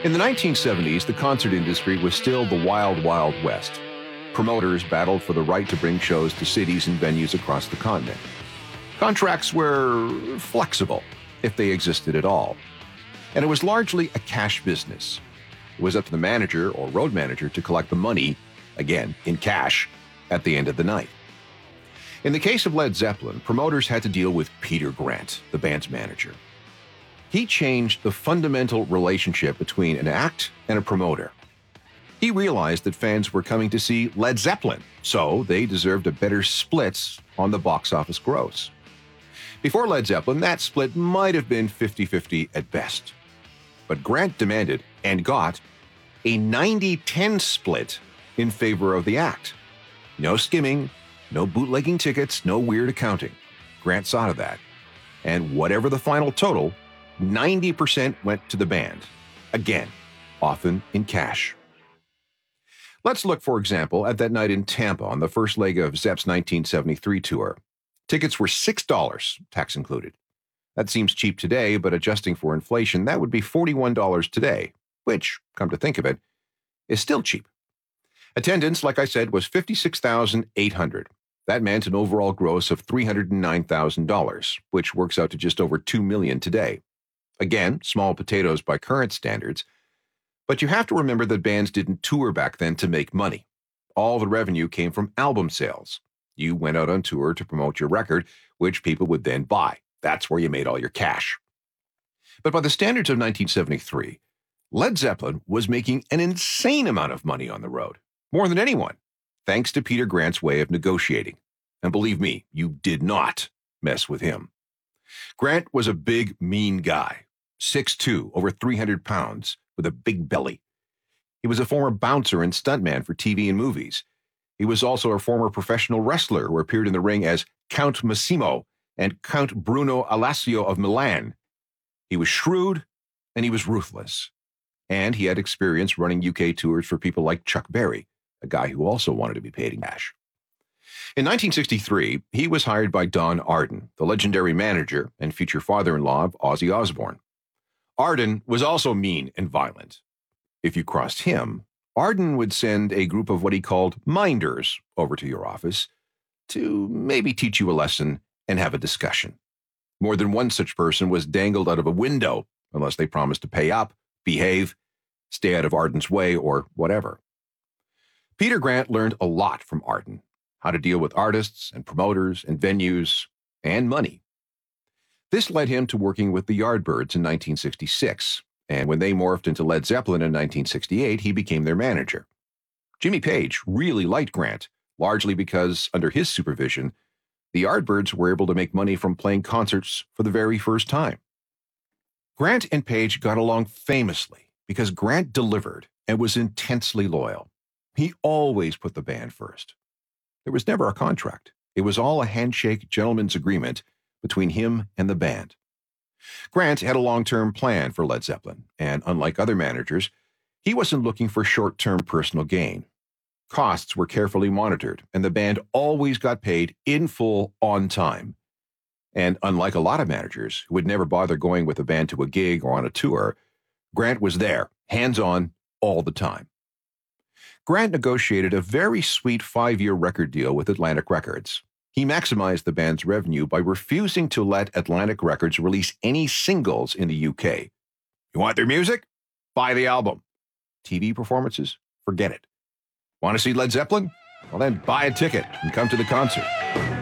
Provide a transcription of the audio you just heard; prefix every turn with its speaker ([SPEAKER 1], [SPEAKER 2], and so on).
[SPEAKER 1] In the 1970s, the concert industry was still the wild, wild west. Promoters battled for the right to bring shows to cities and venues across the continent. Contracts were flexible, if they existed at all. And it was largely a cash business. It was up to the manager or road manager to collect the money, again, in cash, at the end of the night. In the case of Led Zeppelin, promoters had to deal with Peter Grant, the band's manager. He changed the fundamental relationship between an act and a promoter. He realized that fans were coming to see Led Zeppelin, so they deserved a better split on the box office gross. Before Led Zeppelin, that split might have been 50-50 at best. But Grant demanded, and got, a 90-10 split in favor of the act. No skimming, no bootlegging tickets, no weird accounting. Grant saw to that. And whatever the final total, 90% went to the band. Again, often in cash. Let's look, for example, at that night in Tampa on the first leg of Zepp's 1973 tour. Tickets were $6, tax included. That seems cheap today, but adjusting for inflation, that would be $41 today, which, come to think of it, is still cheap. Attendance, like I said, was 56,800. That meant an overall gross of $309,000, which works out to just over $2 million today. Again, small potatoes by current standards, but you have to remember that bands didn't tour back then to make money. All the revenue came from album sales. You went out on tour to promote your record, which people would then buy. That's where you made all your cash. But by the standards of 1973, Led Zeppelin was making an insane amount of money on the road, more than anyone, thanks to Peter Grant's way of negotiating. And believe me, you did not mess with him. Grant was a big, mean guy, 6'2", over 300 pounds, with a big belly. He was a former bouncer and stuntman for TV and movies. He was also a former professional wrestler who appeared in the ring as Count Massimo and Count Bruno Alassio of Milan. He was shrewd, and he was ruthless. And he had experience running UK tours for people like Chuck Berry, a guy who also wanted to be paid in cash. In 1963, he was hired by Don Arden, the legendary manager and future father-in-law of Ozzy Osbourne. Arden was also mean and violent. If you crossed him, Arden would send a group of what he called minders over to your office to maybe teach you a lesson and have a discussion. More than one such person was dangled out of a window unless they promised to pay up, behave, stay out of Arden's way, or whatever. Peter Grant learned a lot from Arden, how to deal with artists and promoters and venues and money. This led him to working with the Yardbirds in 1966, and when they morphed into Led Zeppelin in 1968, he became their manager. Jimmy Page really liked Grant, largely because, under his supervision, the Yardbirds were able to make money from playing concerts for the very first time. Grant and Page got along famously because Grant delivered and was intensely loyal. He always put the band first. There was never a contract. It was all a handshake gentleman's agreement between him and the band. Grant had a long-term plan for Led Zeppelin, and unlike other managers, he wasn't looking for short-term personal gain. Costs were carefully monitored, and the band always got paid in full on time. And unlike a lot of managers who would never bother going with a band to a gig or on a tour, Grant was there, hands-on, all the time. Grant negotiated a very sweet 5-year record deal with Atlantic Records. He maximized the band's revenue by refusing to let Atlantic Records release any singles in the UK. You want their music? Buy the album. TV performances? Forget it. Want to see Led Zeppelin? Well, then buy a ticket and come to the concert.